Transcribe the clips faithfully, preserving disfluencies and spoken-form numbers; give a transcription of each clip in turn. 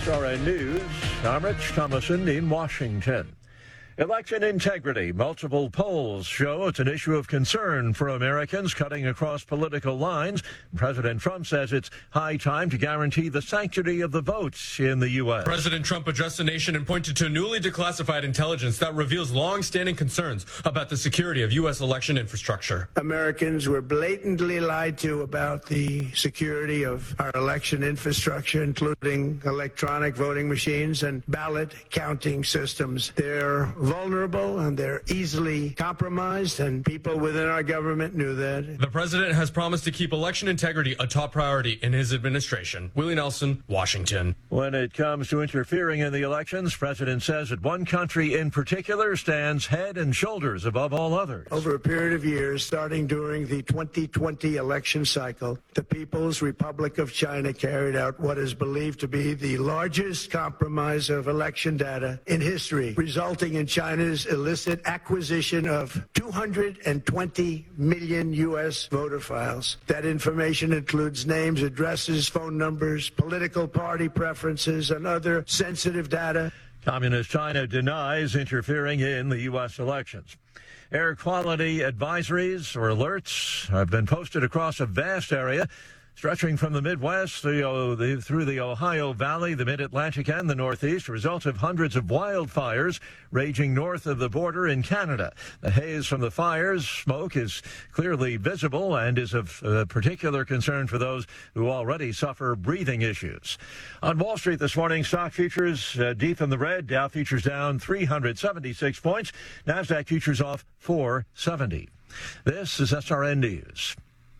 S R N News, I'm Rich Thomason in Washington. Election integrity. Multiple polls show it's an issue of concern for Americans cutting across political lines. President Trump says it's high time to guarantee the sanctity of the votes in the U S. President Trump addressed the nation and pointed to newly declassified intelligence that reveals long-standing concerns about the security of U S election infrastructure. Americans were blatantly lied to about the security of our election infrastructure, including electronic voting machines and ballot counting systems. They're vulnerable and they're easily compromised, and people within our government knew that. The president has promised to keep election integrity a top priority in his administration. Willie Nelson, Washington. When it comes to interfering in the elections, the president says that one country in particular stands head and shoulders above all others. Over a period of years, starting during the twenty twenty election cycle, the People's Republic of China carried out what is believed to be the largest compromise of election data in history, resulting in China's illicit acquisition of two hundred twenty million U S voter files. That information includes names, addresses, phone numbers, political party preferences, and other sensitive data. Communist China denies interfering in the U S elections. Air quality advisories or alerts have been posted across a vast area, stretching from the Midwest the, uh, the, through the Ohio Valley, the Mid-Atlantic, and the Northeast, a result of hundreds of wildfires raging north of the border in Canada. The haze from the fires, smoke, is clearly visible and is of uh, particular concern for those who already suffer breathing issues. On Wall Street this morning, stock futures uh, deep in the red. Dow futures down three hundred seventy-six points. NASDAQ futures off four seventy. This is S R N News.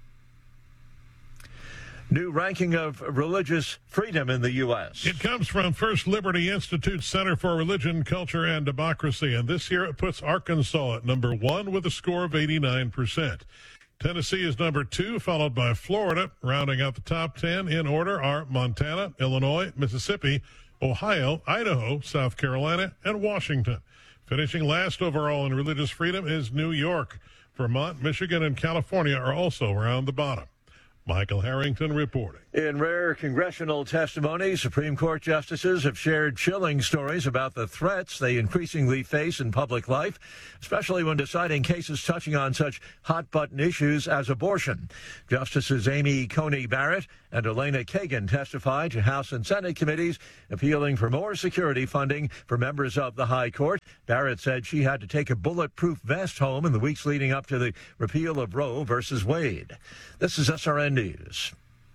New ranking of religious freedom in the U S. It comes from First Liberty Institute Center for Religion, Culture, and Democracy, and this year it puts Arkansas at number one with a score of eighty-nine percent. Tennessee is number two, followed by Florida. Rounding out the top ten in order are Montana, Illinois, Mississippi, Ohio, Idaho, South Carolina, and Washington. Finishing last overall in religious freedom is New York. Vermont, Michigan, and California are also around the bottom. Michael Harrington reporting. In rare congressional testimony, Supreme Court justices have shared chilling stories about the threats they increasingly face in public life, especially when deciding cases touching on such hot-button issues as abortion. Justices Amy Coney Barrett and Elena Kagan testified to House and Senate committees appealing for more security funding for members of the High Court. Barrett said she had to take a bulletproof vest home in the weeks leading up to the repeal of Roe versus Wade. This is S R N News.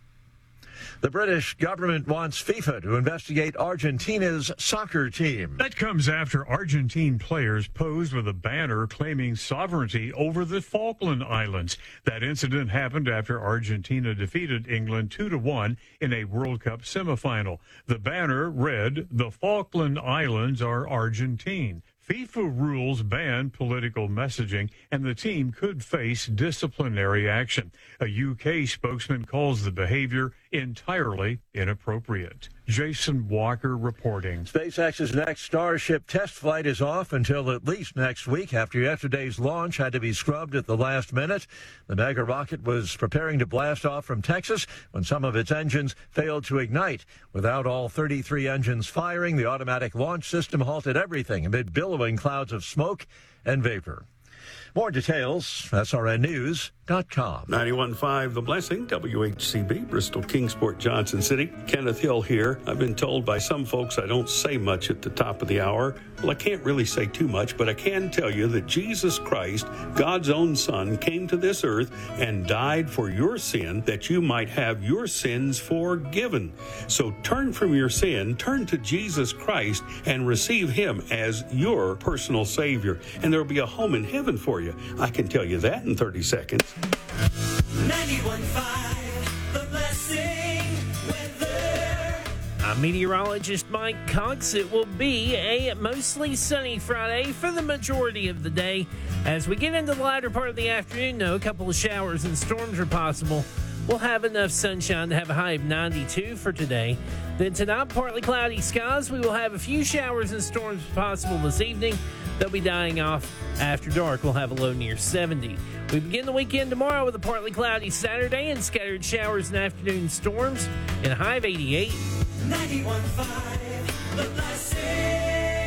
The British government wants FIFA to investigate Argentina's soccer team. That comes after Argentine players posed with a banner claiming sovereignty over the Falkland Islands. That incident happened after Argentina defeated England two to one in a World Cup semifinal. The banner read, "The Falkland Islands are Argentine." FIFA rules ban political messaging, and the team could face disciplinary action. A U K spokesman calls the behavior entirely inappropriate. Jason Walker reporting. SpaceX's next Starship test flight is off until at least next week after yesterday's launch had to be scrubbed at the last minute. The mega rocket was preparing to blast off from Texas when some of its engines failed to ignite. Without all thirty-three engines firing, the automatic launch system halted everything amid billowing clouds of smoke and vapor. More details, S R N News dot com. ninety-one point five The Blessing, W H C B, Bristol, Kingsport, Johnson City. Kenneth Hill here. I've been told by some folks I don't say much at the top of the hour. Well, I can't really say too much, but I can tell you that Jesus Christ, God's own Son, came to this earth and died for your sin that you might have your sins forgiven. So turn from your sin, turn to Jesus Christ, and receive Him as your personal Savior. And there will be a home in heaven for you. I can tell you that in thirty seconds. ninety-one point five The Blessing weather. I'm meteorologist Mike Cox. It will be a mostly sunny Friday for the majority of the day. As we get into the latter part of the afternoon, though, a couple of showers and storms are possible. We'll have enough sunshine to have a high of ninety-two for today. Then tonight, partly cloudy skies. We will have a few showers and storms possible this evening They'll be dying off after dark. We'll have a low near seventy. We begin the weekend tomorrow with a partly cloudy Saturday and scattered showers and afternoon storms and a high of eighty-eight. ninety-one point five, The Blessing.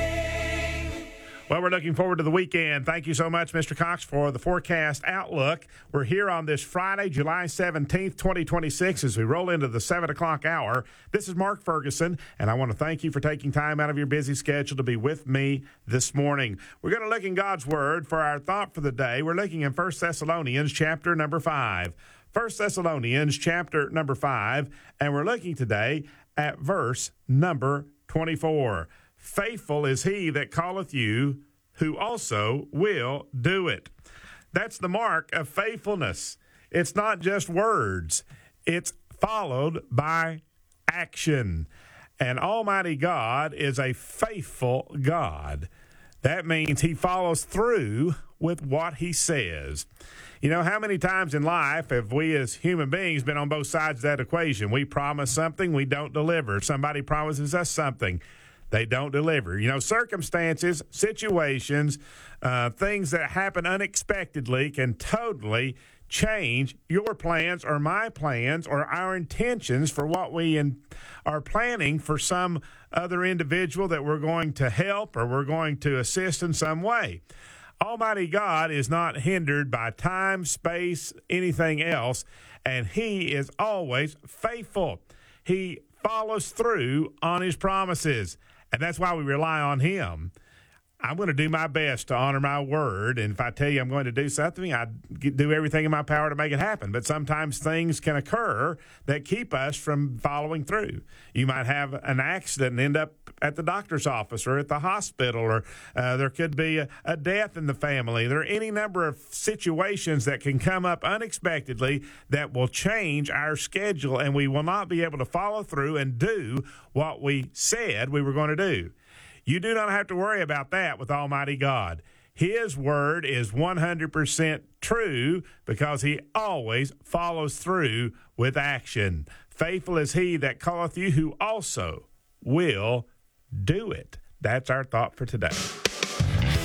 Well, we're looking forward to the weekend. Thank you so much, Mister Cox, for the forecast outlook. We're here on this Friday, July seventeenth, twenty twenty-six, as we roll into the seven o'clock hour. This is Mark Ferguson, and I want to thank you for taking time out of your busy schedule to be with me this morning. We're going to look in God's Word for our thought for the day. We're looking in First Thessalonians chapter number five. First Thessalonians chapter number five, and we're looking today at verse number twenty-four. Faithful is he that calleth you, who also will do it. That's the mark of faithfulness. It's not just words. It's followed by action. And Almighty God is a faithful God. That means he follows through with what he says. You know, how many times in life have we as human beings been on both sides of that equation? We promise something, we don't deliver. Somebody promises us something, they don't deliver. You know, circumstances, situations, uh, things that happen unexpectedly can totally change your plans or my plans or our intentions for what we in, are planning for some other individual that we're going to help or we're going to assist in some way. Almighty God is not hindered by time, space, anything else, and he is always faithful. He follows through on his promises. And that's why we rely on him. I'm going to do my best to honor my word. And if I tell you I'm going to do something, I do everything in my power to make it happen. But sometimes things can occur that keep us from following through. You might have an accident and end up at the doctor's office or at the hospital, or uh, there could be a, a death in the family. There are any number of situations that can come up unexpectedly that will change our schedule, and we will not be able to follow through and do what we said we were going to do. You do not have to worry about that with Almighty God. His word is one hundred percent true because he always follows through with action. Faithful is he that calleth you, who also will do it. That's our thought for today.